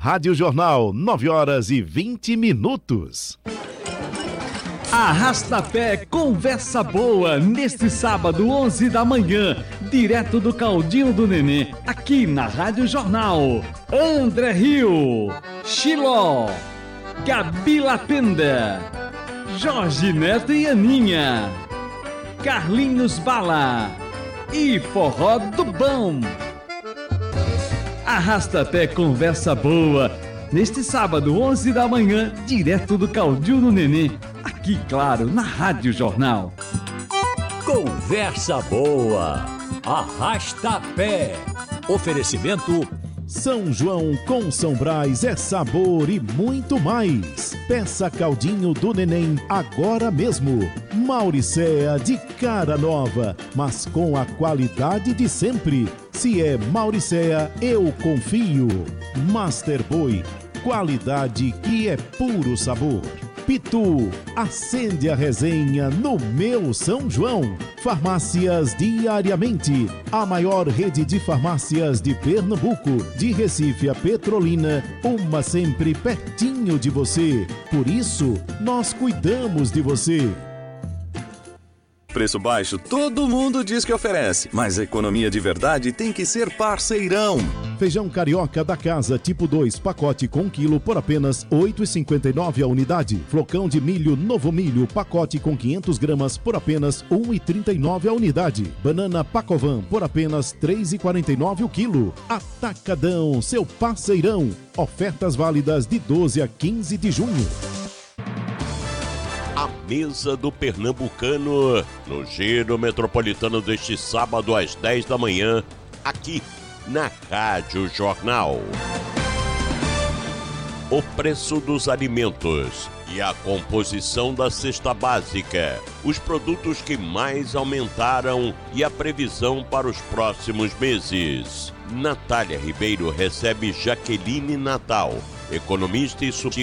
Rádio Jornal, 9h20. Arrasta-pé Conversa Boa, neste sábado, 11 da manhã, direto do Caldinho do Nenê, aqui na Rádio Jornal. André Rio, Xiló, Gabi Latenda, Jorge Neto e Aninha, Carlinhos Bala e Forró do Bom. Arrasta-pé Conversa Boa, neste sábado, 11 da manhã, direto do Caldinho do Nenê, aqui, claro, na Rádio Jornal. Conversa Boa, Arrasta-pé. Oferecimento São João com São Brás é sabor e muito mais. Peça Caldinho do Neném agora mesmo. Mauricéa de cara nova, mas com a qualidade de sempre. Se é Mauricéa, eu confio. Master Boi, qualidade que é puro sabor. Pitu, acende a resenha no meu São João. Farmácias Diariamente, a maior rede de farmácias de Pernambuco, de Recife a Petrolina, uma sempre pertinho de você. Por isso, nós cuidamos de você. Preço baixo, todo mundo diz que oferece, mas a economia de verdade tem que ser Parceirão. Feijão carioca da casa, tipo 2, pacote com quilo por apenas R$ 8,59 a unidade. Flocão de milho Novo Milho, pacote com 500 gramas por apenas R$ 1,39 a unidade. Banana Pacovan por apenas R$ 3,49 o quilo. Atacadão, seu Parceirão. Ofertas válidas de 12 a 15 de junho. A mesa do pernambucano no Giro Metropolitano deste sábado às 10 da manhã, aqui na Rádio Jornal. O preço dos alimentos e a composição da cesta básica, os produtos que mais aumentaram e a previsão para os próximos meses. Natália Ribeiro recebe Jaqueline Natal, economista e